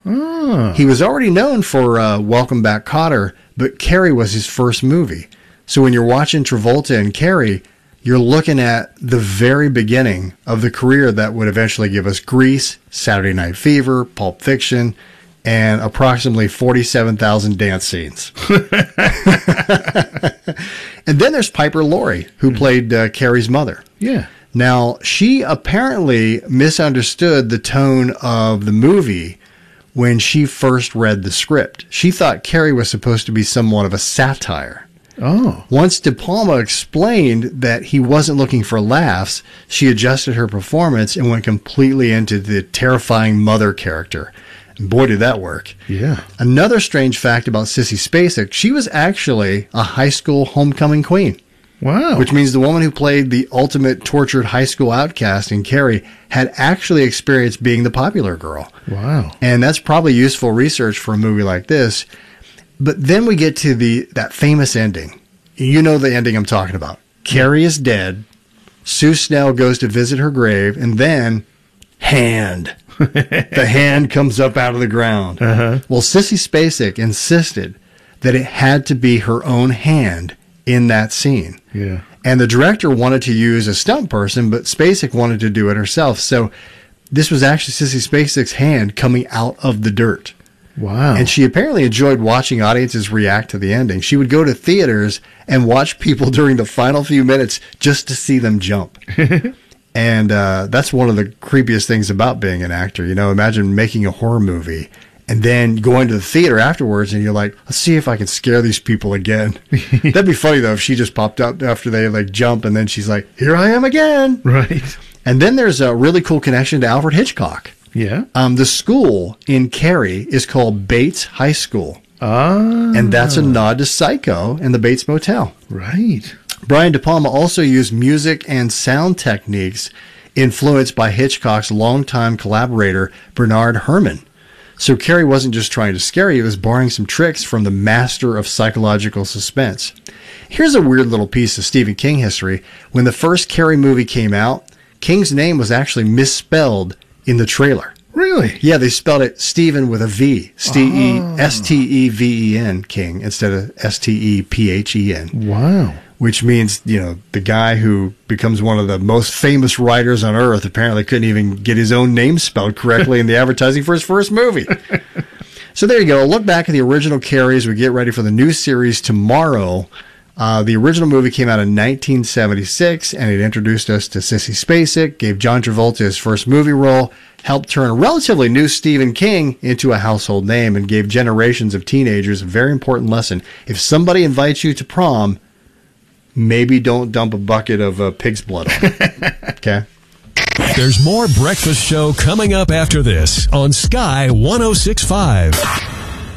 Oh. He was already known for Welcome Back, Kotter, but Carrie was his first movie. So when you're watching Travolta and Carrie, you're looking at the very beginning of the career that would eventually give us Grease, Saturday Night Fever, Pulp Fiction, and approximately 47,000 dance scenes. And then there's Piper Laurie, who played Carrie's mother. Yeah. Now, she apparently misunderstood the tone of the movie when she first read the script. She thought Carrie was supposed to be somewhat of a satire. Oh. Once De Palma explained that he wasn't looking for laughs, she adjusted her performance and went completely into the terrifying mother character. And boy, did that work. Yeah. Another strange fact about Sissy Spacek, she was actually a high school homecoming queen. Wow. Which means the woman who played the ultimate tortured high school outcast in Carrie had actually experienced being the popular girl. Wow. And that's probably useful research for a movie like this. But then we get to that famous ending. You know the ending I'm talking about. Carrie is dead. Sue Snell goes to visit her grave, and then hand. The hand comes up out of the ground. Uh-huh. Well, Sissy Spacek insisted that it had to be her own hand in that scene. Yeah. And the director wanted to use a stunt person, but Spacek wanted to do it herself. So this was actually Sissy Spacek's hand coming out of the dirt. Wow. And she apparently enjoyed watching audiences react to the ending. She would go to theaters and watch people during the final few minutes just to see them jump. And that's one of the creepiest things about being an actor. You know, imagine making a horror movie and then going to the theater afterwards and you're like, let's see if I can scare these people again. That'd be funny, though, if she just popped up after they like jump and then she's like, here I am again. Right. And then there's a really cool connection to Alfred Hitchcock. Yeah. The school in Carrie is called Bates High School. Ah. And that's a nod to Psycho and the Bates Motel. Right. Brian De Palma also used music and sound techniques influenced by Hitchcock's longtime collaborator, Bernard Herrmann. So Carrie wasn't just trying to scare you, it was borrowing some tricks from the master of psychological suspense. Here's a weird little piece of Stephen King history. When the first Carrie movie came out, King's name was actually misspelled in the trailer. Really? Yeah, they spelled it Stephen with a V. Steven, King, instead of Stephen. Wow. Which means, you know, the guy who becomes one of the most famous writers on earth apparently couldn't even get his own name spelled correctly in the advertising for his first movie. So there you go. A look back at the original Carrie as we get ready for the new series tomorrow. The original movie came out in 1976, and it introduced us to Sissy Spacek, gave John Travolta his first movie role, helped turn a relatively new Stephen King into a household name, and gave generations of teenagers a very important lesson. If somebody invites you to prom, maybe don't dump a bucket of pig's blood on it. Okay? There's more Breakfast Show coming up after this on Sky 106.5.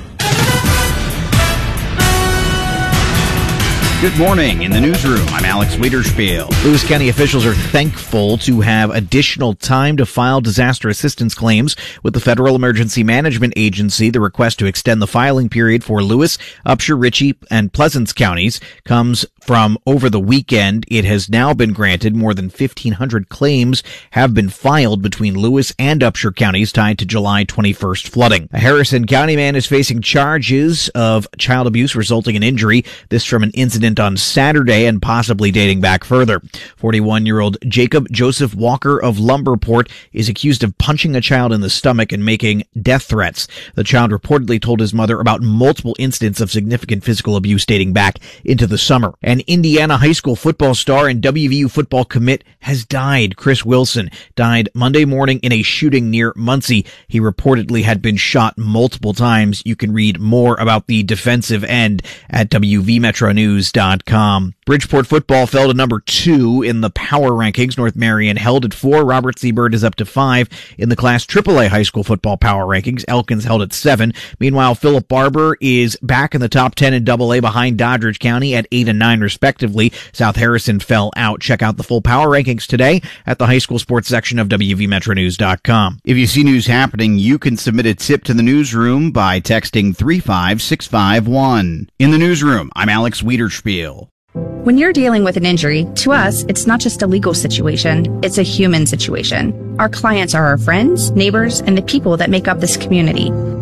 Good morning. In the newsroom, I'm Alex Wiederspiel. Lewis County officials are thankful to have additional time to file disaster assistance claims with the Federal Emergency Management Agency. The request to extend the filing period for Lewis, Upshur, Ritchie, and Pleasants counties comes from over the weekend. It has now been granted. More than 1,500 claims have been filed between Lewis and Upshur counties tied to July 21st flooding. A Harrison County man is facing charges of child abuse resulting in injury. This from an incident on Saturday and possibly dating back further. 41-year-old Jacob Joseph Walker of Lumberport is accused of punching a child in the stomach and making death threats. The child reportedly told his mother about multiple incidents of significant physical abuse dating back into the summer. An Indiana high school football star and WVU football commit has died. Chris Wilson died Monday morning in a shooting near Muncie. He reportedly had been shot multiple times. You can read more about the defensive end at WVMetroNews.com. Bridgeport football fell to number 2 in the power rankings. North Marion held at 4. Robert Seabird is up to 5 in the Class AAA high school football power rankings. Elkins held at 7. Meanwhile, Philip Barber is back in the top 10 in AA behind Doddridge County at 8 and 9 respectively. South Harrison fell out. Check out the full power rankings today at the high school sports section of WVMetroNews.com. If you see news happening, you can submit a tip to the newsroom by texting 35651. In the newsroom, I'm Alex Wiederspiel. When you're dealing with an injury, to us, it's not just a legal situation, it's a human situation. Our clients are our friends, neighbors, and the people that make up this community.